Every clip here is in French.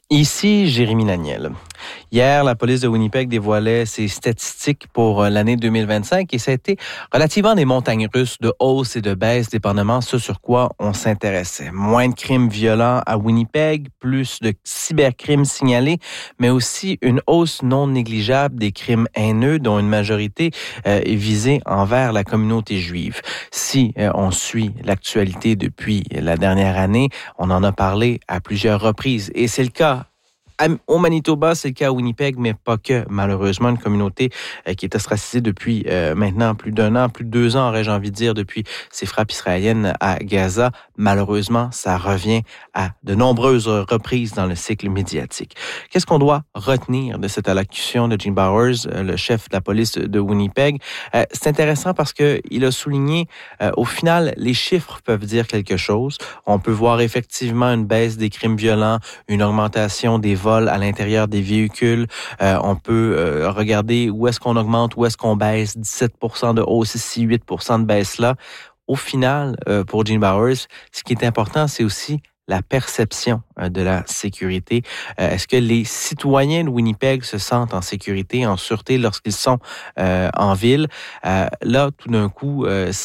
Ici, Jérémy Laniel. Hier, la police de Winnipeg dévoilait ses statistiques pour l'année 2025 et ça a été relativement des montagnes russes de hausse et de baisse, dépendamment ce sur quoi on s'intéressait. Moins de crimes violents à Winnipeg, plus de cybercrimes signalés, mais aussi une hausse non négligeable des crimes haineux, dont une majorité est visée envers la communauté juive. Si on suit l'actualité depuis la dernière année, on en a parlé à plusieurs reprises et c'est le cas au Manitoba, c'est le cas à Winnipeg, mais pas que. Malheureusement, une communauté qui est ostracisée depuis maintenant plus d'un an, plus de 2 ans, aurais-je envie de dire, depuis ces frappes israéliennes à Gaza. Malheureusement, ça revient à de nombreuses reprises dans le cycle médiatique. Qu'est-ce qu'on doit retenir de cette allocution de Gene Bowers, le chef de la police de Winnipeg? C'est intéressant parce qu'il a souligné, au final, les chiffres peuvent dire quelque chose. On peut voir effectivement une baisse des crimes violents, une augmentation des vols à l'intérieur des véhicules. On peut regarder où est-ce qu'on augmente, où est-ce qu'on baisse, 17% de hausse ici, 8% de baisse là. Au final, pour Gene Bowers, ce qui est important, c'est aussi la perception de la sécurité. Est-ce que les citoyens de Winnipeg se sentent en sécurité, en sûreté lorsqu'ils sont en ville? Là, tout d'un coup,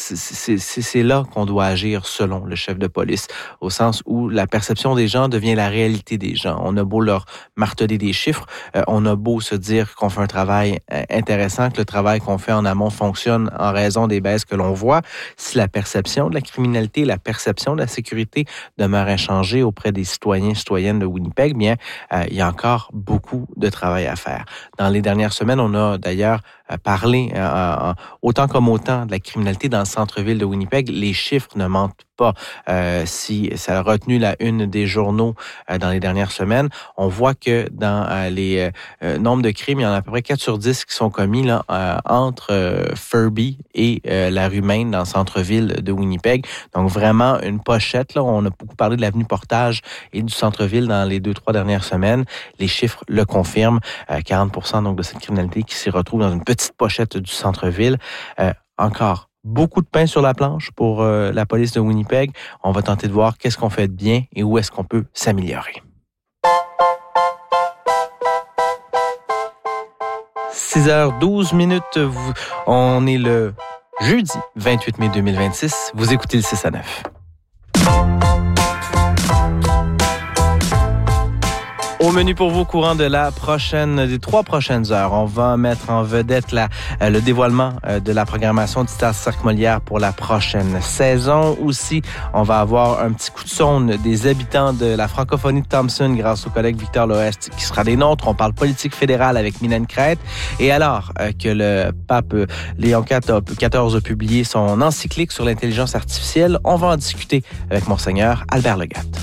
c'est là qu'on doit agir selon le chef de police, au sens où la perception des gens devient la réalité des gens. On a beau leur marteler des chiffres, on a beau se dire qu'on fait un travail intéressant, que le travail qu'on fait en amont fonctionne en raison des baisses que l'on voit. Si la perception de la criminalité, la perception de la sécurité demeure inchangée auprès des citoyens et citoyennes de Winnipeg, bien, il y a encore beaucoup de travail à faire. Dans les dernières semaines, on a d'ailleurs parlé autant comme autant de la criminalité dans le centre-ville de Winnipeg. Les chiffres ne mentent pas. Si ça a retenu la une des journaux dans les dernières semaines, on voit que dans les nombres de crimes, il y en a à peu près 4 sur 10 qui sont commis là, entre Furby et la rue Main dans le centre-ville de Winnipeg. Donc vraiment une pochette. Là, on a beaucoup parlé de l'avenue Portage et du centre-ville dans les 2-3 dernières semaines. Les chiffres le confirment. 40% donc de cette criminalité qui s'y retrouve dans une petite pochette du centre-ville. Encore beaucoup de pain sur la planche pour la police de Winnipeg. On va tenter de voir qu'est-ce qu'on fait de bien et où est-ce qu'on peut s'améliorer. 6h12. On est le jeudi 28 mai 2026. Vous écoutez le 6 à 9. Au menu pour vous, courant de des 3 prochaines heures, on va mettre en vedette le dévoilement de la programmation du Théâtre Cirque Molière pour la prochaine saison. Aussi, on va avoir un petit coup de sonde des habitants de la francophonie de Thompson grâce au collègue Victor Loest qui sera des nôtres. On parle politique fédérale avec Mylène Crête. Et alors que le pape Léon XIV a publié son encyclique sur l'intelligence artificielle, on va en discuter avec Monseigneur Albert Legatte.